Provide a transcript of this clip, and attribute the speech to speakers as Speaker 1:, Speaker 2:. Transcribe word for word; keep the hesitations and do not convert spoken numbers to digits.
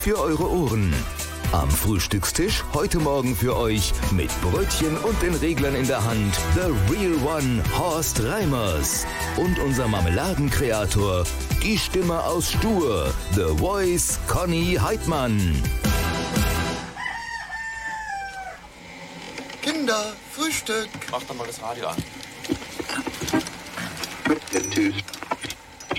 Speaker 1: für eure Ohren. Am Frühstückstisch heute Morgen für euch mit Brötchen und den Reglern in der Hand The Real One Horst Reimers und unser Marmeladenkreator, die Stimme aus Stur, The Voice Conny Heidmann.
Speaker 2: Kinder, Frühstück.
Speaker 3: Mach doch mal das Radio an.
Speaker 2: Der Typ.